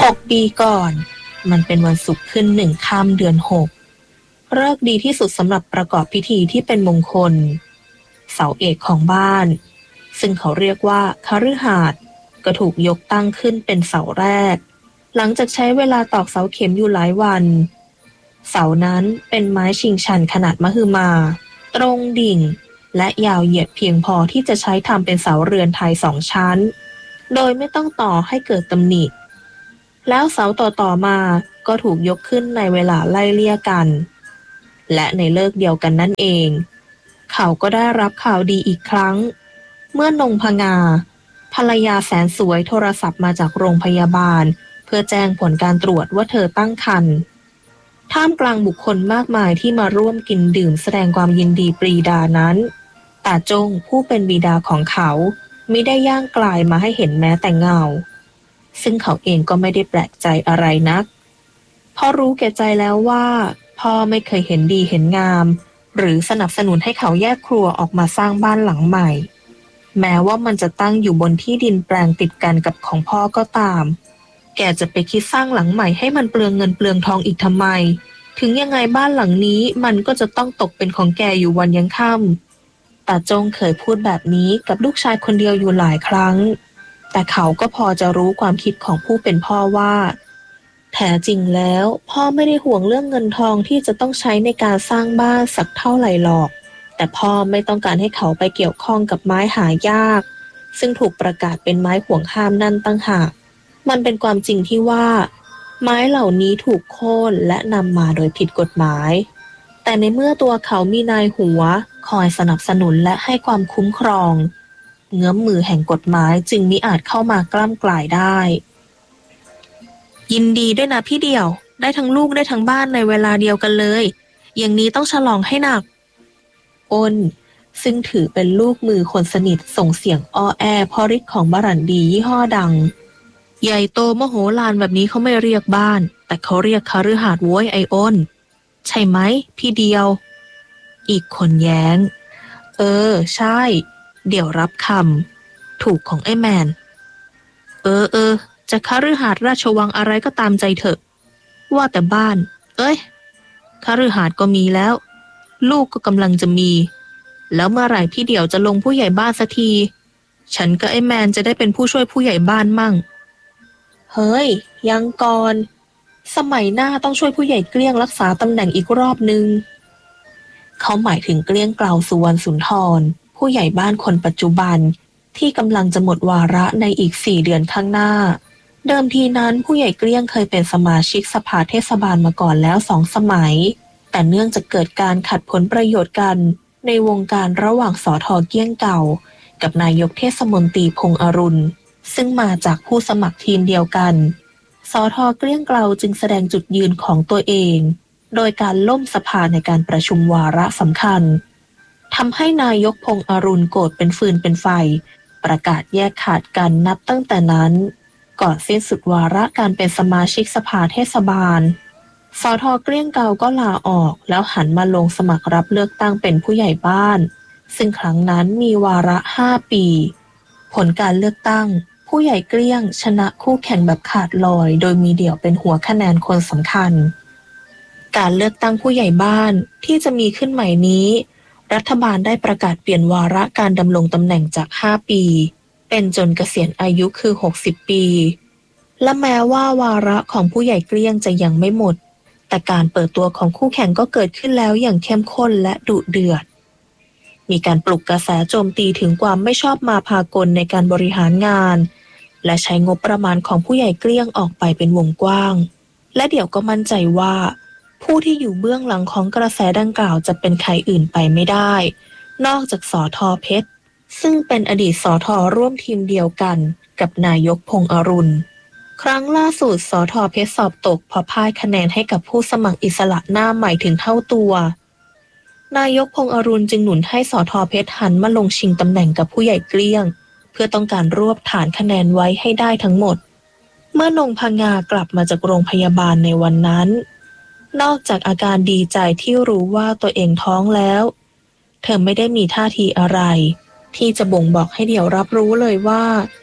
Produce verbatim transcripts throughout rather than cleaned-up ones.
กปีก่อนมันเป็นวันศุกร์ขึ้นหนึ่งค่ำเดือนหกฤกษ์ดีที่สุดสำหรับประกอบพิธีที่เป็นมงคลเสาเอกของบ้านซึ่งเขาเรียกว่าคฤหาสน์ก็ถูกยกตั้งขึ้นเป็นเสาแรกหลังจากใช้เวลาตอกเสาเข็มอยู่หลายวันเสานั้นเป็นไม้ชิงชันขนาดมหึมาตรงดิ่งและยาวเหยียดเพียงพอที่จะใช้ทำเป็นเสาเรือนไทยสองชั้นโดยไม่ต้องต่อให้เกิดตำหนิแล้วเสาต่อๆมาก็ถูกยกขึ้นในเวลาไล่เลี่ยกันและในเลิกเดียวกันนั่นเองเขาก็ได้รับข่าวดีอีกครั้งเมื่อนงพงาภรรยาแสนสวยโทรศัพท์มาจากโรงพยาบาลเพื่อแจ้งผลการตรวจว่าเธอตั้งครรภ์ท่ามกลางบุคคลมากมายที่มาร่วมกินดื่มแสดงความยินดีปรีดานั้นตาจงผู้เป็นบิดาของเขามิได้ย่างกลายมาให้เห็นแม้แต่เงาซึ่งเขาเองก็ไม่ได้แปลกใจอะไรนักเพราะรู้แก่ใจแล้วว่าพ่อไม่เคยเห็นดีเห็นงามหรือสนับสนุนให้เขาแยกครัวออกมาสร้างบ้านหลังใหม่แม้ว่ามันจะตั้งอยู่บนที่ดินแปลงติดกันกับของพ่อก็ตามแกจะไปคิดสร้างหลังใหม่ให้มันเปลืองเงินเปลืองทองอีกทำไมถึงยังไงบ้านหลังนี้มันก็จะต้องตกเป็นของแกอยู่วันยังค่ำตาจงเคยพูดแบบนี้กับลูกชายคนเดียวอยู่หลายครั้งแต่เขาก็พอจะรู้ความคิดของผู้เป็นพ่อว่าแท้จริงแล้วพ่อไม่ได้ห่วงเรื่องเงินทองที่จะต้องใช้ในการสร้างบ้านสักเท่าไหร่หรอกแต่พ่อไม่ต้องการให้เขาไปเกี่ยวข้องกับไม้หายากซึ่งถูกประกาศเป็นไม้ห่วงห้ามนั่นตั้งหากมันเป็นความจริงที่ว่าไม้เหล่านี้ถูกโค่นและนำมาโดยผิดกฎหมายแต่ในเมื่อตัวเขามีนายหัวคอยสนับสนุนและให้ความคุ้มครองเงื้อมมือแห่งกฎหมายจึงมิอาจเข้ามากล้ำกล่ายได้ยินดีด้วยนะพี่เดี่ยวได้ทั้งลูกได้ทั้งบ้านในเวลาเดียวกันเลยอย่างนี้ต้องฉลองให้หนักอ้นซึ่งถือเป็นลูกมือคนสนิทส่งเสียงอ้อแอเพราะฤทธิ์ของบารันดียี่ห้อดังใหญ่โตมโหฬารแบบนี้เขาไม่เรียกบ้านแต่เขาเรียกคฤหาสน์โว้ยไออ้นใช่ไหมพี่เดียวอีกคนแย้งเออใช่เดี๋ยวรับคำถูกของไอ้แมนเออเออจะคฤหาสน์ราชวังอะไรก็ตามใจเถอะว่าแต่บ้านเอ้ยคฤหาสน์ก็มีแล้วลูกก็กำลังจะมีแล้วเมื่อไหร่พี่เดี่ยวจะลงผู้ใหญ่บ้านสักทีฉันกับไอ้แมนจะได้เป็นผู้ช่วยผู้ใหญ่บ้านมั่งเฮ้ยยังก่อนสมัยหน้าต้องช่วยผู้ใหญ่เกลี้ยงรักษาตำแหน่งอีกรอบนึงเขาหมายถึงเกลี้ยงเกลาสุวรรณสุนทรผู้ใหญ่บ้านคนปัจจุบันที่กำลังจะหมดวาระในอีกสี่เดือนข้างหน้าเดิมทีนั้นผู้ใหญ่เกลี้ยงเคยเป็นสมาชิกสภาเทศบาลมาก่อนแล้วสองสมัยแต่เนื่องจากเกิดการขัดผลประโยชน์กันในวงการระหว่างสท.เกี้ยงเก่ากับนายกเทศมนตรีพงษ์อรุณซึ่งมาจากผู้สมัครทีมเดียวกันสท.เกลี้ยงเกลาจึงแสดงจุดยืนของตัวเองโดยการล่มสภาในการประชุมวาระสำคัญทำให้นายกพงษ์อรุณโกรธเป็นฟืนเป็นไฟประกาศแยกขาดกันนับตั้งแต่นั้นก่อนสิ้นสุดวาระการเป็นสมาชิกสภาเทศบาลสท.เกลี้ยงเกลาก็ลาออกแล้วหันมาลงสมัครรับเลือกตั้งเป็นผู้ใหญ่บ้านซึ่งครั้งนั้นมีวาระห้าปีผลการเลือกตั้งผู้ใหญ่เกลี้ยงชนะคู่แข่งแบบขาดลอยโดยมีเดี่ยวเป็นหัวคะแนนคนสำคัญการเลือกตั้งผู้ใหญ่บ้านที่จะมีขึ้นใหม่นี้รัฐบาลได้ประกาศเปลี่ยนวาระการดำรงตำแหน่งจากห้าปีเป็นจนเกษียณอายุคือหกสิบปีและแม้ว่าวาระของผู้ใหญ่เกลี้ยงจะยังไม่หมดแต่การเปิดตัวของคู่แข่งก็เกิดขึ้นแล้วอย่างเข้มข้นและดุเดือดมีการปลุกกระแสโจมตีถึงความไม่ชอบมาพากลในการบริหารงานและใช้งบประมาณของผู้ใหญ่เกลี้ยงออกไปเป็นวงกว้างและเดี๋ยวก็มั่นใจว่าผู้ที่อยู่เบื้องหลังของกระแสดังกล่าวจะเป็นใครอื่นไปไม่ได้นอกจากสท.เพชรซึ่งเป็นอดีตสท.ร่วมทีมเดียวกันกับนายกพงษ์อรุณครั้งล่าสุดสท.เพชรสอบตกเพราะพ่ายคะแนนให้กับผู้สมัครอิสระหน้าใหม่ถึงเท่าตัวนายกพงษ์อรุณจึงหนุนให้สท.เพชรหันมาลงชิงตำแหน่งกับผู้ใหญ่เกลี้ยงเพื่อต้องการรวบฐานคะแนนไว้ให้ได้ทั้งหมดเมื่อนงพงากลับมาจากโรงพยาบาลในวันนั้นนอกจากอาการดีใจที่รู้ว่าตัวเองท้องแล้วเธอไม่ได้มีท่าทีอะไรที่จะบ่งบอกให้เดี่ยวรับรู้เลยว่า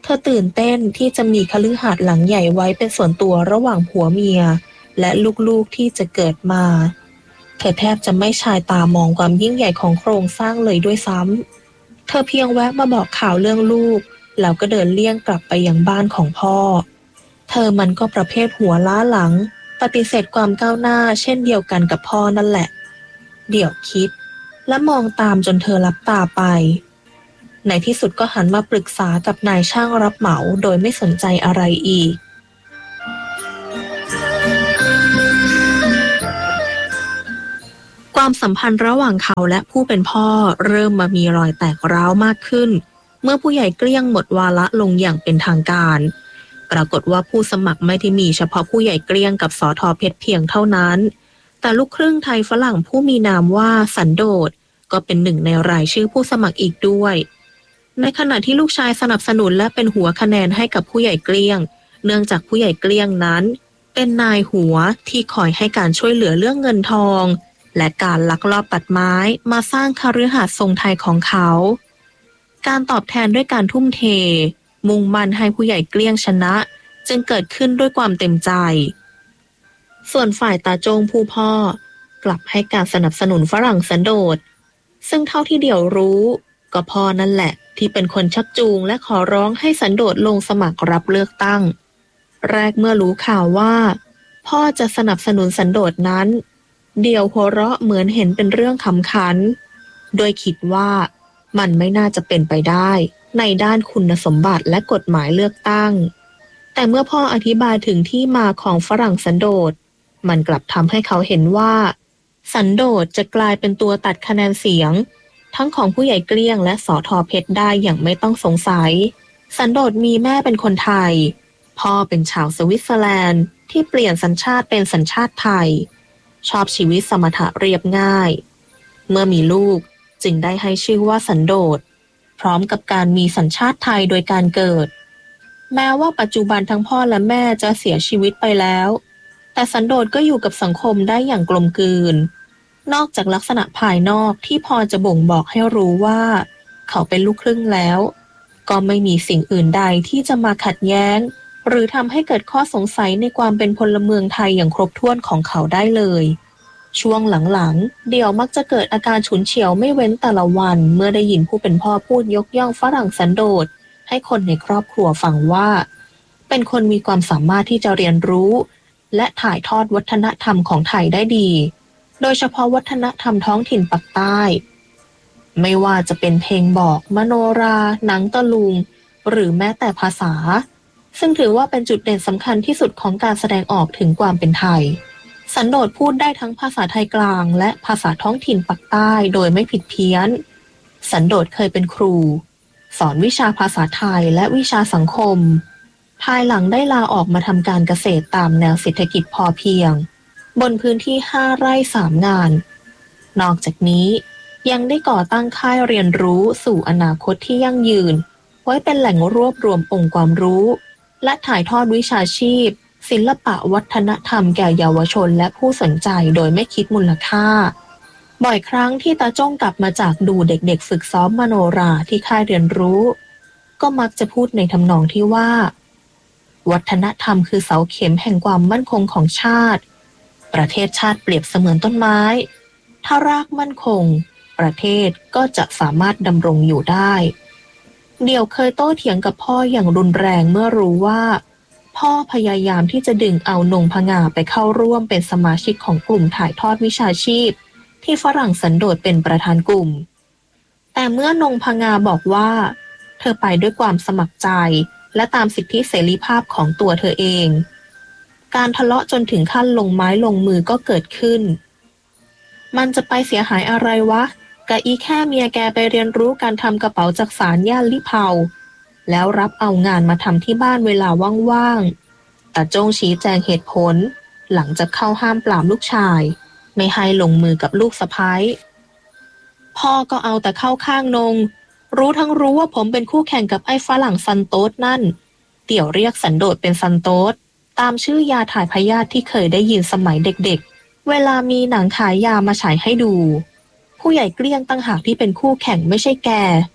เธอตื่นเต้นที่จะมีคฤหาสน์หลังใหญ่ไว้เป็นส่วนตัวระหว่างผัวเมียและลูกๆที่จะเกิดมาเธอแทบจะไม่ชายตามองความยิ่งใหญ่ของโครงสร้างเลยด้วยซ้ำเธอเพียงแวะมาบอกข่าวเรื่องลูกแล้วก็เดินเลี่ยงกลับไปยังบ้านของพ่อเธอมันก็ประเภทหัวล้าหลังปฏิเสธความก้าวหน้าเช่นเดียวกันกับพ่อนั่นแหละเดี๋ยวคิดและมองตามจนเธอลับตาไปในที่สุดก็หันมาปรึกษากับนายช่างรับเหมาโดยไม่สนใจอะไรอีกความสัมพันธ์ระหว่างเขาและผู้เป็นพ่อเริ่มมามีรอยแตกร้าวมากขึ้นเมื่อผู้ใหญ่เกลี้ยงหมดวาระลงอย่างเป็นทางการปรากฏว่าผู้สมัครไม่ได้มีเฉพาะผู้ใหญ่เกลี้ยงกับสทเพชรเพียงเท่านั้นแต่ลูกครึ่งไทยฝรั่งผู้มีนามว่าสันโดษก็เป็นหนึ่งในรายชื่อผู้สมัครอีกด้วยในขณะที่ลูกชายสนับสนุนและเป็นหัวคะแนนให้กับผู้ใหญ่เกลี้ยงเนื่องจากผู้ใหญ่เกลี้ยงนั้นเป็นนายหัวที่คอยให้การช่วยเหลือเรื่องเงินทองและการลักลอบตัดไม้มาสร้างคฤหาสน์ทรงไทยของเขาการตอบแทนด้วยการทุ่มเทมุ่งมั่นให้ผู้ใหญ่เกลี้ยงชนะจึงเกิดขึ้นด้วยความเต็มใจส่วนฝ่ายตาโจงผู้พ่อกลับให้การสนับสนุนฝรั่งสันโดษซึ่งเท่าที่เดี่ยวรู้ก็พ่อนั่นแหละที่เป็นคนชักจูงและขอร้องให้สันโดษลงสมัครรับเลือกตั้งแรกเมื่อรู้ข่าวว่าพ่อจะสนับสนุนสันโดษนั้นเดี่ยวหัวเราะเหมือนเห็นเป็นเรื่องขำขันโดยคิดว่ามันไม่น่าจะเป็นไปได้ในด้านคุณสมบัติและกฎหมายเลือกตั้งแต่เมื่อพ่ออธิบายถึงที่มาของฝรั่งสันโดษมันกลับทำให้เขาเห็นว่าสันโดษจะกลายเป็นตัวตัดคะแนนเสียงทั้งของผู้ใหญ่เกลี้ยงและสทเพชรได้อย่างไม่ต้องสงสัยสันโดษมีแม่เป็นคนไทยพ่อเป็นชาวสวิตเซอร์แลนด์ที่เปลี่ยนสัญชาติเป็นสัญชาติไทยชอบชีวิตสมถะเรียบง่ายเมื่อมีลูกจึงได้ให้ชื่อว่าสันโดษพร้อมกับการมีสัญชาติไทยโดยการเกิดแม้ว่าปัจจุบันทั้งพ่อและแม่จะเสียชีวิตไปแล้วแต่สันโดษก็อยู่กับสังคมได้อย่างกลมกลืนนอกจากลักษณะภายนอกที่พอจะบ่งบอกให้รู้ว่าเขาเป็นลูกครึ่งแล้วก็ไม่มีสิ่งอื่นใดที่จะมาขัดแย้งหรือทำให้เกิดข้อสงสัยในความเป็นพลเมืองไทยอย่างครบถ้วนของเขาได้เลยช่วงหลังๆเดี่ยวมักจะเกิดอาการฉุนเฉียวไม่เว้นแต่ละวันเมื่อได้ยินผู้เป็นพ่อพูดยกย่องฝรั่งสันโดษให้คนในครอบครัวฟังว่าเป็นคนมีความสามารถที่จะเรียนรู้และถ่ายทอดวัฒนธรรมของไทยได้ดีโดยเฉพาะวัฒนธรรมท้องถิ่นปักใต้ไม่ว่าจะเป็นเพลงบอกมโนราหนังตะลุงหรือแม้แต่ภาษาซึ่งถือว่าเป็นจุดเด่นสำคัญที่สุดของการแสดงออกถึงความเป็นไทยสันโดษพูดได้ทั้งภาษาไทยกลางและภาษาท้องถิ่นปักใต้โดยไม่ผิดเพี้ยนสันโดษเคยเป็นครูสอนวิชาภาษาไทยและวิชาสังคมภายหลังได้ลาออกมาทำการเกษตรตามแนวเศรษฐกิจพอเพียงบนพื้นที่ห้าไร่สามงานนอกจากนี้ยังได้ก่อตั้งค่ายเรียนรู้สู่อนาคตที่ยั่งยืนไว้เป็นแหล่งรวบรวมองค์ความรู้และถ่ายทอดวิชาชีพศิลปะวัฒนธรรมแก่เยาวชนและผู้สนใจโดยไม่คิดมูลค่าบ่อยครั้งที่ตาจ้องกลับมาจากดูเด็กๆฝึกซ้อมมโนราที่ค่ายเรียนรู้ก็มักจะพูดในทำนองที่ว่าวัฒนธรรมคือเสาเข็มแห่งความมั่นคงของชาติประเทศชาติเปรียบเสมือนต้นไม้ถ้ารากมั่นคงประเทศก็จะสามารถดำรงอยู่ได้เดี่ยวเคยโต้เถียงกับพ่ออย่างรุนแรงเมื่อรู้ว่าพ่อพยายามที่จะดึงเอานงพงาไปเข้าร่วมเป็นสมาชิกของกลุ่มถ่ายทอดวิชาชีพที่ฝรั่งสันโดษเป็นประธานกลุ่มแต่เมื่อนงพงาบอกว่าเธอไปด้วยความสมัครใจและตามสิทธิเสรีภาพของตัวเธอเองการทะเลาะจนถึงขั้นลงไม้ลงมือก็เกิดขึ้นมันจะไปเสียหายอะไรวะกะอีแค่เมียแกไปเรียนรู้การทำกระเป๋าจักสานย่านลิเผาแล้วรับเอางานมาทำที่บ้านเวลาว่างๆตาโจ้งชี้แจงเหตุผลหลังจากเข้าห้ามปรามลูกชายไม่ให้ลงมือกับลูกสะใภ้พ่อก็เอาแต่เข้าข้างนงรู้ทั้งรู้ว่าผมเป็นคู่แข่งกับไอ้ฝรั่งซันโต๊ดนั่นเตี่ยวเรียกสันโดษเป็นซันโต๊ดตามชื่อยาถ่ายพยาธิที่เคยได้ยินสมัยเด็กๆเวลามีหนังขายยามาฉายให้ดูผู้ใหญ่เกลี้ยงตั้งหากที่เป็นคู่แข่งไม่ใช่แก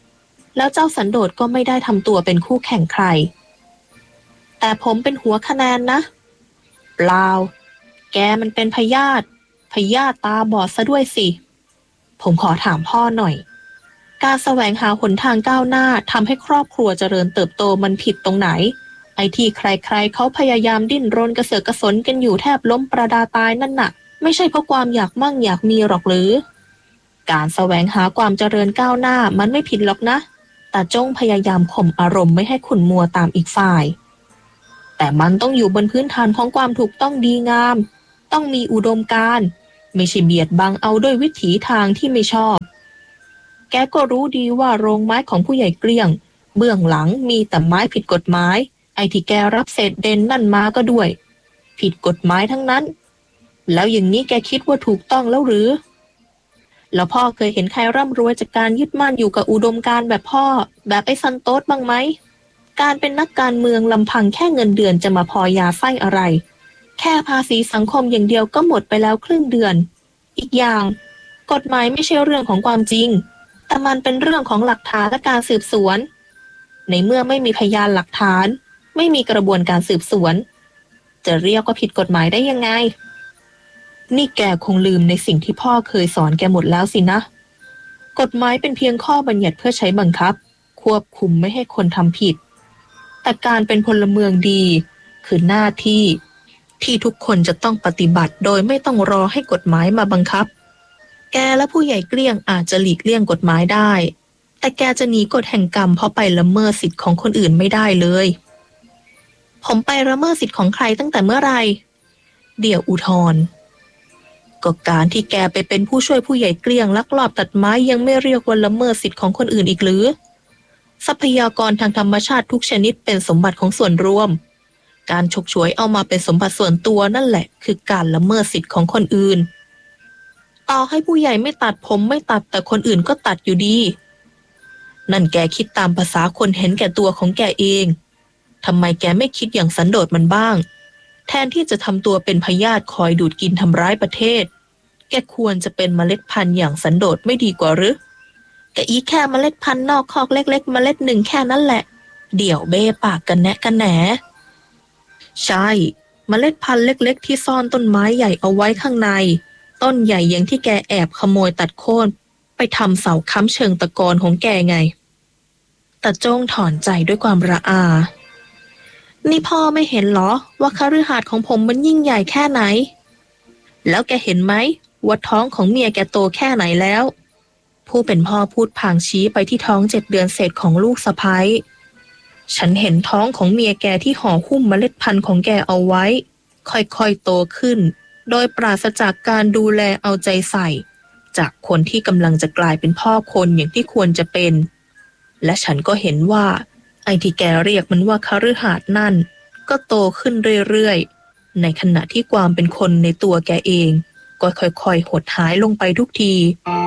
แล้วเจ้าสันโดษก็ไม่ได้ทำตัวเป็นคู่แข่งใครแต่ผมเป็นหัวคะแนนนะเปล่าแกมันเป็นพยาธิพยาธิตาบอดซะด้วยสิผมขอถามพ่อหน่อยการแสวงหาหนทางก้าวหน้าทำให้ครอบครัวเจริญเติบโตมันผิดตรงไหนไอ้ที่ใครๆเขาพยายามดิ้นรนกระเสือกกระสนกันอยู่แทบล้มประดาตายนั่นน่ะไม่ใช่เพราะความอยากมั่งอยากมีหรอกหรือการแสวงหาความเจริญก้าวหน้ามันไม่ผิดหรอกนะแต่จงพยายามข่มอารมณ์ไม่ให้ขุ่นมัวตามอีกฝ่ายแต่มันต้องอยู่บนพื้นฐานของความถูกต้องดีงามต้องมีอุดมการณ์ไม่ใช่เบียดบังเอาด้วยวิถีทางที่ไม่ชอบแกก็รู้ดีว่าโรงไม้ของผู้ใหญ่เกลี้ยงเบื้องหลังมีแต่ไม้ผิดกฎหมายไอ้ที่แกรับเศษเด่นนั่นมาก็ด้วยผิดกฎหมายทั้งนั้นแล้วอย่างนี้แกคิดว่าถูกต้องแล้วหรือแล้วพ่อเคยเห็นใครร่ำรวยจากการยึดมั่นอยู่กับอุดมการณ์แบบพ่อแบบไอ้ซันโต๊ดบ้างไหมการเป็นนักการเมืองลำพังแค่เงินเดือนจะมาพอยาไส้อะไรแค่ภาษีสังคมอย่างเดียวก็หมดไปแล้วครึ่งเดือนอีกอย่างกฎหมายไม่ใช่เรื่องของความจริงแต่มันเป็นเรื่องของหลักฐานและการสืบสวนในเมื่อไม่มีพยานหลักฐานไม่มีกระบวนการสืบสวนจะเรียกว่าผิดกฎหมายได้ยังไงนี่แกคงลืมในสิ่งที่พ่อเคยสอนแกหมดแล้วสินะกฎหมายเป็นเพียงข้อบัญญัติเพื่อใช้บังคับควบคุมไม่ให้คนทำผิดแต่การเป็นพลเมืองดีคือหน้าที่ที่ทุกคนจะต้องปฏิบัติโดยไม่ต้องรอให้กฎหมายมาบังคับแกและผู้ใหญ่เกลี้ยงอาจจะหลีกเลี่ยงกฎหมายได้แต่แกจะหนีกฎแห่งกรรมเพราะไปละเมิดสิทธิ์ของคนอื่นไม่ได้เลยผมไปละเมิดสิทธิ์ของใครตั้งแต่เมื่อไรเดี่ยวอุทธรก็การที่แกไปเป็นผู้ช่วยผู้ใหญ่เกลี้ยงลักลอบตัดไม้ยังไม่เรียกว่าละเมิดสิทธิ์ของคนอื่นอีกหรือทรัพยากรทางธรรมชาติทุกชนิดเป็นสมบัติของส่วนรวมการฉกฉวยเอามาเป็นสมบัติส่วนตัวนั่นแหละคือการละเมิดสิทธิ์ของคนอื่นต่อให้ผู้ใหญ่ไม่ตัดผมไม่ตัดแต่คนอื่นก็ตัดอยู่ดีนั่นแกคิดตามภาษาคนเห็นแก่ตัวของแกเองทำไมแกไม่คิดอย่างสันโดษมันบ้างแทนที่จะทำตัวเป็นพยาธิคอยดูดกินทำร้ายประเทศแกควรจะเป็นเมล็ดพันธุ์อย่างสันโดษไม่ดีกว่าหรือแกอีแค่เมล็ดพันธุ์นอกคอกเล็กๆเมล็ดหนึ่งแค่นั้นแหละเดี๋ยวเบ้ปากกันแนะกันแหนใช่เมล็ดพันธุ์เล็กๆที่ซ่อนต้นไม้ใหญ่เอาไว้ข้างในต้นใหญ่อย่างที่แกแอบขโมยตัดโค่นไปทำเสาค้ำเชิงตะกอนของแกไงตาโจ้งถอนใจด้วยความระอานี่พ่อไม่เห็นเหรอว่าคฤหาสน์ของผมมันยิ่งใหญ่แค่ไหนแล้วแกเห็นไหมว่าท้องของเมียแกโตแค่ไหนแล้วผู้เป็นพ่อพูดพลางชี้ไปที่ท้องเจ็ดเดือนเศษของลูกสะใภ้ฉันเห็นท้องของเมียแกที่ห่อหุ้มเมล็ดพันธุ์ของแกเอาไว้ค่อยๆโตขึ้นโดยปราศจากการดูแลเอาใจใส่จากคนที่กำลังจะกลายเป็นพ่อคนอย่างที่ควรจะเป็นและฉันก็เห็นว่าไอ้ที่แกเรียกมันว่าคฤหาสน์นั่นก็โตขึ้นเรื่อยๆในขณะที่ความเป็นคนในตัวแกเองก็ค่อยๆหดหายลงไปทุกที